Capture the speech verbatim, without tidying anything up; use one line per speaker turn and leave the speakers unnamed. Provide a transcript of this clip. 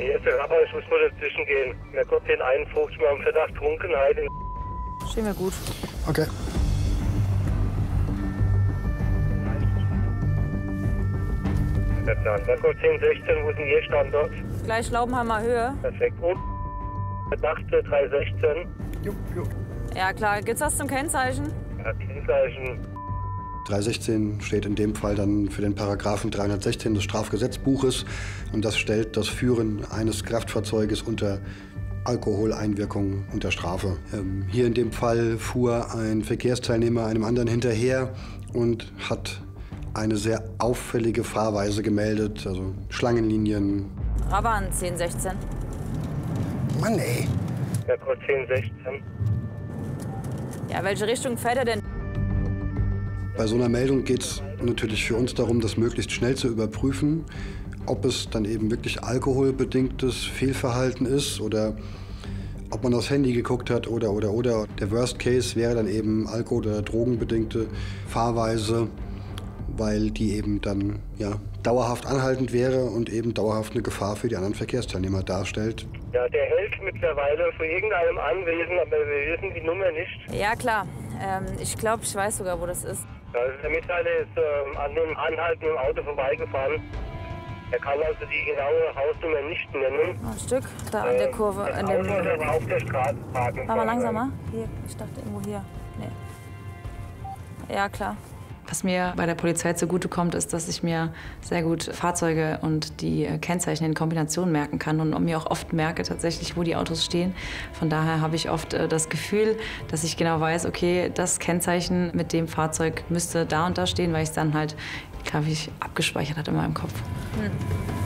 Hier ist der Rapper, ich muss nur dazwischen gehen. Mir kommt den einundfünfzig mal im Verdacht Trunkenheit.
Stehen wir gut.
Okay.
Marco zehn sechzehn, wo ist denn Ihr Standort?
Gleich Laubenheimer Höhe.
Perfekt. Und Verdacht drei sechzehn.
Jupp, jupp.
Ja klar, gibt's was zum Kennzeichen?
Ja, Kennzeichen.
drei sechzehn steht in dem Fall dann für den Paragraphen dreihundertsechzehn des Strafgesetzbuches. Und das stellt das Führen eines Kraftfahrzeuges unter Alkoholeinwirkung unter Strafe. Ähm, hier in dem Fall fuhr ein Verkehrsteilnehmer einem anderen hinterher und hat eine sehr auffällige Fahrweise gemeldet, also Schlangenlinien.
Raban zehn sechzehn.
Mann, ey.
Marco zehn sechzehn.
Ja, welche Richtung fährt er denn?
Bei so einer Meldung geht es natürlich für uns darum, das möglichst schnell zu überprüfen, ob es dann eben wirklich alkoholbedingtes Fehlverhalten ist oder ob man aufs Handy geguckt hat oder, oder, oder. Der Worst Case wäre dann eben alkohol- oder drogenbedingte Fahrweise, weil die eben dann ja, dauerhaft anhaltend wäre und eben dauerhaft eine Gefahr für die anderen Verkehrsteilnehmer darstellt.
Ja, der hält mittlerweile vor irgendeinem Anwesen, aber wir wissen die Nummer nicht.
Ja klar, ähm, ich glaube, ich weiß sogar, wo das ist.
Also der Mitteiler ist ähm, an dem anhaltenden Auto vorbeigefahren. Er kann also die genaue Hausnummer nicht nennen.
Noch ein Stück, da an der Kurve.
Das
An
Auto
dem...
ist aber auf der Straße parken.
Fahr mal langsamer. Hier, ich dachte irgendwo hier. Nee. Ja klar.
Was mir bei der Polizei zugutekommt, ist, dass ich mir sehr gut Fahrzeuge und die Kennzeichen in Kombination merken kann und mir auch oft merke tatsächlich, wo die Autos stehen. Von daher habe ich oft das Gefühl, dass ich genau weiß, okay, das Kennzeichen mit dem Fahrzeug müsste da und da stehen, weil ich es dann halt, glaube ich, abgespeichert hatte in meinem Kopf.
Hm.